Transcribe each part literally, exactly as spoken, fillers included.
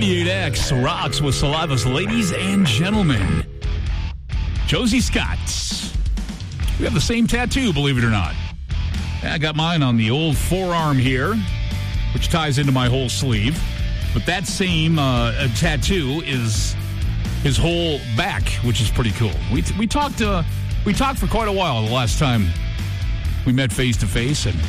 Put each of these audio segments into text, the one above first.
ninety-eight X rocks with Saliva's ladies and gentlemen. Josie Scott. We have the same tattoo, believe it or not. I got mine on the old forearm here, which ties into my whole sleeve. But that same uh, tattoo is his whole back, which is pretty cool. We we talked uh, we talked for quite a while the last time we met face to face and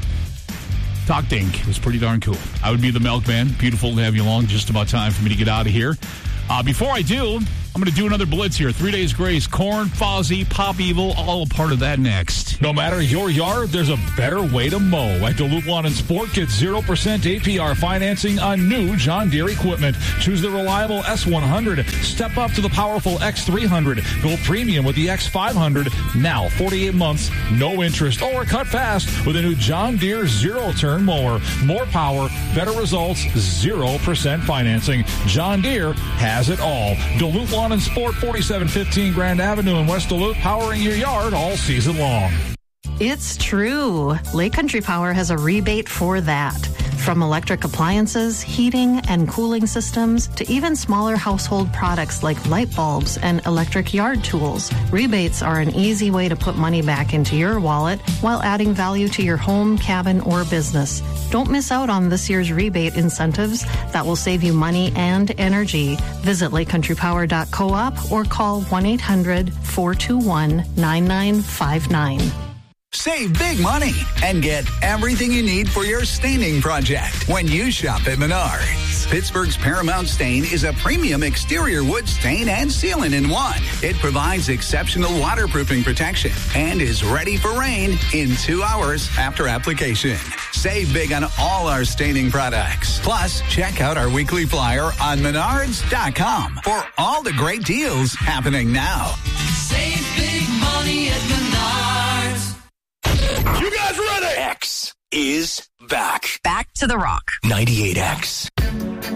talked ink. It was pretty darn cool. I would be the milkman. Beautiful to have you along. Just about time for me to get out of here. Uh, before I do, I'm going to do another blitz here. Three Days Grace, Korn, Fozzy, Pop Evil, all a part of that next. No matter your yard, there's a better way to mow. At Duluth Lawn and Sport, get zero percent A P R financing on new John Deere equipment. Choose the reliable S one hundred. Step up to the powerful X three hundred. Go premium with the X five hundred. Now, forty-eight months, no interest, or cut fast with a new John Deere zero-turn mower. More power, better results, zero percent financing. John Deere has it all. Duluth Lawn and Sport, forty-seven fifteen Grand Avenue in West Duluth, powering your yard all season long. It's true. Lake Country Power has a rebate for that. From electric appliances, heating and cooling systems, to even smaller household products like light bulbs and electric yard tools. Rebates are an easy way to put money back into your wallet while adding value to your home, cabin, or business. Don't miss out on this year's rebate incentives that will save you money and energy. Visit lake country power dot coop or call one eight hundred four two one nine nine five nine. Save big money and get everything you need for your staining project when you shop at Menards. Pittsburgh's Paramount Stain is a premium exterior wood stain and sealant in one. It provides exceptional waterproofing protection and is ready for rain in two hours after application. Save big on all our staining products. Plus, check out our weekly flyer on menards dot com for all the great deals happening now. Save big money at Menards. You guys ready? X is back. Back to the rock. ninety-eight X.